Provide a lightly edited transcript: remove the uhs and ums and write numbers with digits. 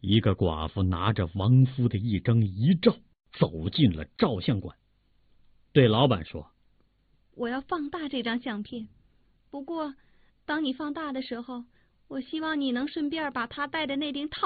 一个寡妇拿着亡夫的一张遗照走进了照相馆，对老板说：“ 我要放大这张相片，不过当你放大的时候，我希望你能顺便把他戴的那顶套